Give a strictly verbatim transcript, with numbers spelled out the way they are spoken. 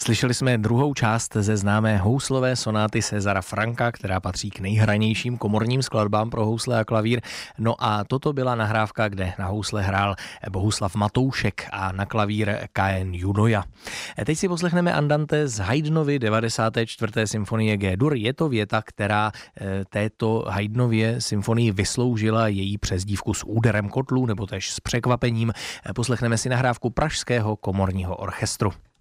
Slyšeli jsme druhou část ze známé houslové sonáty Césara Franka, která patří k nejhranějším komorním skladbám pro housle a klavír. No a toto byla nahrávka, kde na housle hrál Bohuslav Matoušek a na klavír K N Junoja. Teď si poslechneme andante z Haydnovy devadesáté čtvrté symfonie G-dur. Je to věta, která této Haydnově symfonii vysloužila její přezdívku s úderem kotlů nebo též s překvapením. Poslechneme si nahrávku Pražského komorního orchestru.